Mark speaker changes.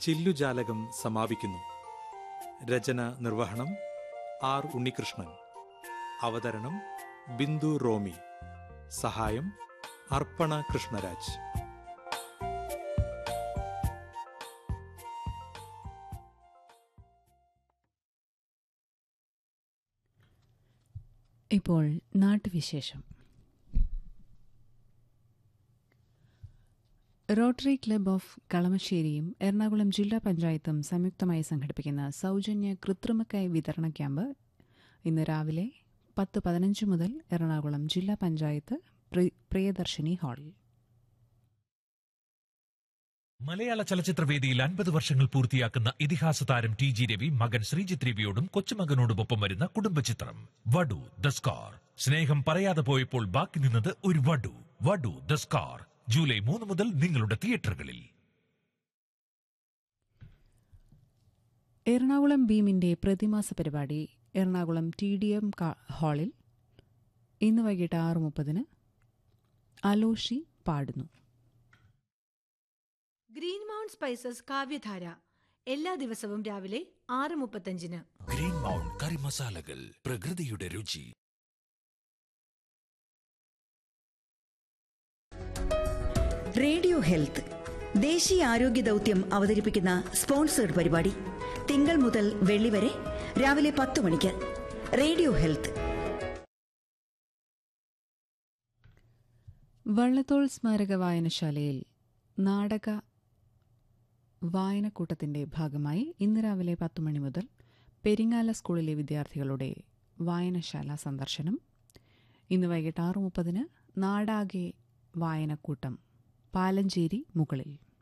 Speaker 1: ചില്ലുജാലകം സമാപിക്കുന്നു. രചന നിർവഹണം ആർ ഉണ്ണികൃഷ്ണൻ. അവതരണം ബിന്ദു റോമി. സഹായം അർപ്പണ കൃഷ്ണരാജ്.
Speaker 2: ഇപ്പോൾ നാട്ടുവിശേഷം. റോട്ടറി ക്ലബ് ഓഫ് കളമശ്ശേരിയും എറണാകുളം ജില്ലാ പഞ്ചായത്തും സംയുക്തമായി സംഘടിപ്പിക്കുന്ന സൗജന്യ കൃത്രിമക്കായ് വിതരണ ക്യാമ്പ് ഇന്ന് രാവിലെ 10:15 മുതൽ എറണാകുളം ജില്ലാ പഞ്ചായത്ത് പ്രിയദർശിനി ഹാളിൽ.
Speaker 3: മലയാള ചലച്ചിത്രവേദിയിൽ 50 വർഷങ്ങൾ പൂർത്തിയാക്കുന്ന ഇതിഹാസ താരം TG രവി മകൻ ശ്രീജിത്ത് രവിയോടും കൊച്ചുമകനോടുമൊപ്പം വരുന്ന കുടുംബചിത്രം വടു ദ സ്കാർ. സ്നേഹം പറയാതെ പോയപ്പോൾ ബാക്കി നിന്നത് ഒരു വടു. വടു ദ സ്കാർ ജൂലൈ 3 മുതൽ നിങ്ങളുടെ തിയേറ്ററുകളിൽ.
Speaker 2: എറണാകുളം ബീമിന്റെ പ്രതിമാസ പരിപാടി എറണാകുളം TDM ഹാളിൽ ഇന്ന് വൈകിട്ട് 6:30 അലോഷി പാടുന്നു.
Speaker 4: ഗ്രീൻ മൗണ്ട് സ്പൈസസ് കാവ്യധാര എല്ലാ ദിവസവും രാവിലെ 6:35.
Speaker 3: ഗ്രീൻ മൗണ്ട് കറി മസാലകൾ, പ്രകൃതിയുടെ രുചി.
Speaker 5: റേഡിയോ ഹെൽത്ത് ദേശീയ ആരോഗ്യ ദൗത്യം അവതരിപ്പിക്കുന്ന സ്പോൺസേഡ് പരിപാടി തിങ്കൾ മുതൽ വെള്ളി വരെ രാവിലെ 10 മണിക്ക്. Radio health.
Speaker 2: വള്ളത്തോൾ സ്മാരക വായനശാലയിൽ നാടക വായനക്കൂട്ടത്തിന്റെ ഭാഗമായി ഇന്ന് രാവിലെ 10 മണി മുതൽ പെരിങ്ങാല സ്കൂളിലെ വിദ്യാർത്ഥികളുടെ വായനശാല സന്ദർശനം. ഇന്ന് വൈകിട്ട് 6:30 നാടാകെ വായനക്കൂട്ടം പാലഞ്ചേരി മുകളിൽ.